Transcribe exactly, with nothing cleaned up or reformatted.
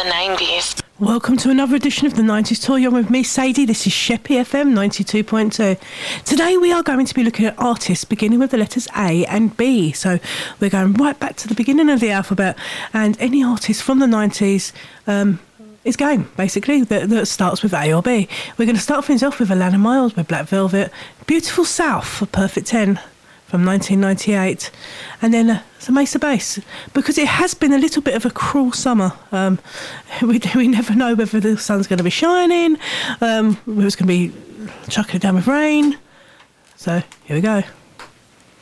the nineties. Welcome to another edition of the nineties Tour. You're with me, Sadie. This is Sheppey F M ninety-two point two. Today we are going to be looking at artists beginning with the letters A and B. So we're going right back to the beginning of the alphabet, and any artist from the nineties um, is game, basically, that, that starts with A or B. We're going to start things off with Alannah Myles with Black Velvet, Beautiful South for Perfect ten from nineteen ninety-eight, and then uh, some Ace of Base, because it has been a little bit of a cruel summer. Um, we, we never know whether the sun's going to be shining, um, whether it's going to be chucking it down with rain. So here we go.